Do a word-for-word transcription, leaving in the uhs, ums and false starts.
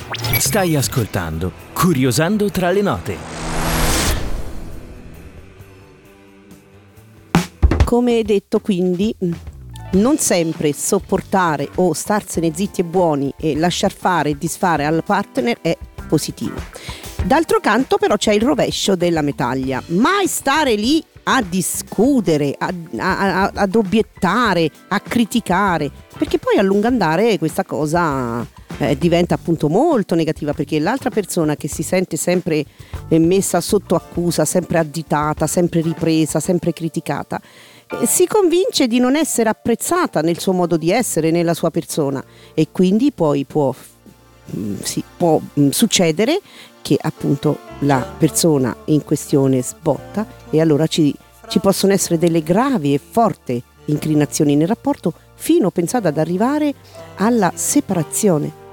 Stai ascoltando Curiosando tra le note. Come detto, quindi, non sempre sopportare o starsene zitti e buoni e lasciar fare e disfare al partner è positivo. D'altro canto però c'è il rovescio della medaglia. Mai stare lì a discutere, a, a, a, ad obiettare, a criticare, perché poi a lungo andare questa cosa eh, diventa appunto molto negativa, perché l'altra persona che si sente sempre eh, messa sotto accusa, sempre additata, sempre ripresa, sempre criticata, eh, si convince di non essere apprezzata nel suo modo di essere, nella sua persona, e quindi poi può, mh, sì, può mh, succedere che appunto la persona in questione sbotta, e allora ci, ci possono essere delle gravi e forti inclinazioni nel rapporto, fino, pensate, ad arrivare alla separazione.